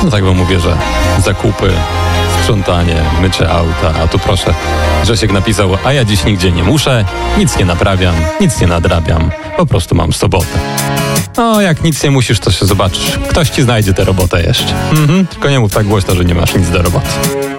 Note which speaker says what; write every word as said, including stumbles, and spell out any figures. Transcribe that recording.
Speaker 1: No tak wam mówię, że zakupy, sprzątanie, mycie auta, a tu proszę, Grzesiek napisał, a ja dziś nigdzie nie muszę, nic nie naprawiam, nic nie nadrabiam, po prostu mam sobotę. No, jak nic nie musisz, to się zobaczysz. Ktoś ci znajdzie tę robotę jeszcze. Mhm, tylko nie mów tak głośno, że nie masz nic do roboty.